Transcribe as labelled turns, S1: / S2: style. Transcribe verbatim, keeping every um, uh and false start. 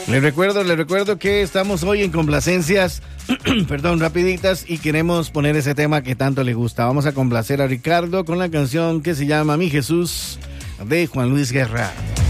S1: Les recuerdo, les recuerdo que estamos hoy en complacencias, perdón, rapiditas, y queremos poner ese tema que tanto le gusta. Vamos a complacer a Ricardo con la canción que se llama Mi Jesús de Juan Luis Guerra.